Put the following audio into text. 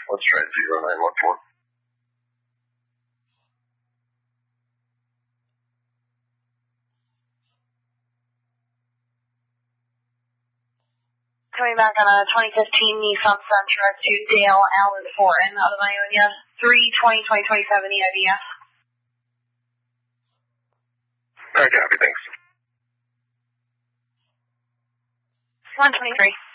Let's try 0914. Coming back on a 2015 Nissan Sentra to Dale Allen Foreign out of Ionia, 3/20/2027 EIDS. Copy, thanks. 123.